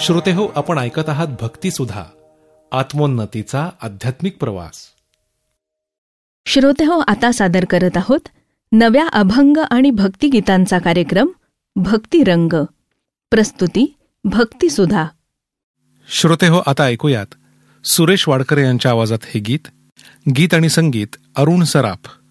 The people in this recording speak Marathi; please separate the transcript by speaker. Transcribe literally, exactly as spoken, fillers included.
Speaker 1: श्रोते हो, आपण ऐकत आहात भक्ती सुधा, आत्मोन्नतीचा आध्यात्मिक प्रवास.
Speaker 2: श्रोते हो, आता सादर करत आहोत नव्या अभंग आणि भक्तिगीतांचा कार्यक्रम भक्ती रंग. प्रस्तुती भक्ती सुधा.
Speaker 1: श्रोते हो, आता ऐकूयात सुरेश वाडकर यांच्या आवाजात हे गीत. गीत आणि संगीत अरुण सराफ.